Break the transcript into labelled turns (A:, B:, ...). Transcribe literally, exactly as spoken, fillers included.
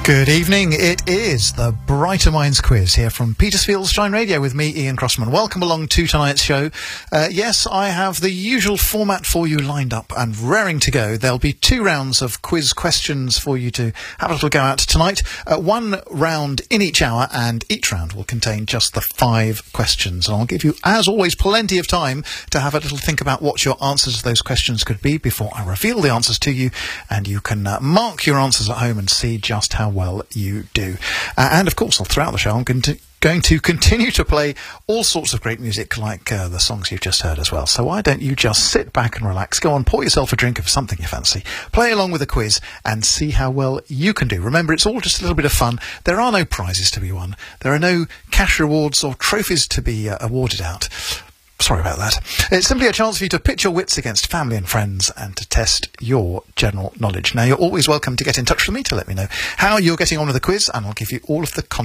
A: Good evening. It is the Brighter Minds quiz here from Petersfield's Shine Radio with me, Ian Crossman. Welcome along to tonight's show. Uh, yes, I have the usual format for you lined up and raring to go. There'll be two rounds of quiz questions for you to have a little go at tonight. Uh, one round in each hour, and each round will contain just the five questions. And I'll give you, as always, plenty of time to have a little think about what your answers to those questions could be before I reveal the answers to you, and you can uh, mark your answers at home and see just how well you do. Uh, and of course, throughout the show, I'm going to going to continue to play all sorts of great music like uh, the songs you've just heard as well. So why don't you just sit back and relax, go on, pour yourself a drink of something you fancy, play along with the quiz and see how well you can do. Remember, it's all just a little bit of fun. There are no prizes to be won. There are no cash rewards or trophies to be uh, awarded out. Sorry about that. It's simply a chance for you to pitch your wits against family and friends and to test your general knowledge. Now, you're always welcome to get in touch with me to let me know how you're getting on with the quiz, and I'll give you all of the content